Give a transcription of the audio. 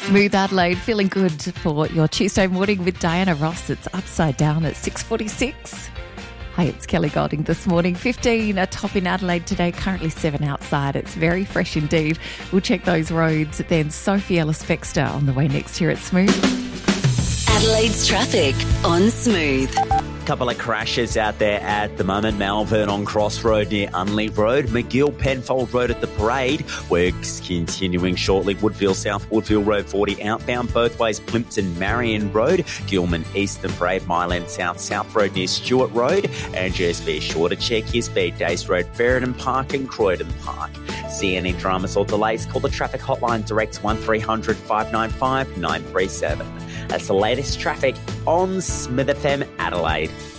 Smooth Adelaide, feeling good for your Tuesday morning with Diana Ross. It's upside down at 6:46. Hi, it's Kelly Golding this morning. 15 a top in Adelaide today, currently 7 outside. It's very fresh indeed. We'll check those roads. Then Sophie Ellis-Bextor on the way next here at Smooth. Adelaide's traffic on Smooth. Couple of crashes out there at the moment. Malvern on Crossroad near Unley Road. McGill Penfold Road at the Parade. Works continuing shortly. Woodville South Woodville Road 40 outbound both ways. Plimpton Marion Road. Gilman Eastern Parade. Myland South Road near Stewart Road. And just be sure to check your speed. Days Road, Ferryden Park and Croydon Park. See any dramas or delays? Call the traffic hotline direct 1300 595 937. That's the latest traffic on Smith FM Adelaide.